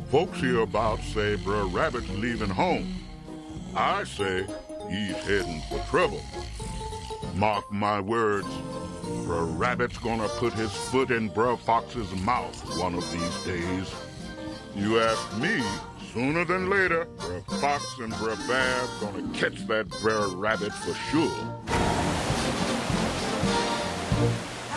Folks hereabouts say Brer Rabbit's leaving home. I say he's heading for trouble. Mark my words, Brer Rabbit's gonna put his foot in Brer Fox's mouth one of these days. You ask me, sooner than later, Brer Fox and Brer Bear gonna catch that Brer Rabbit for sure.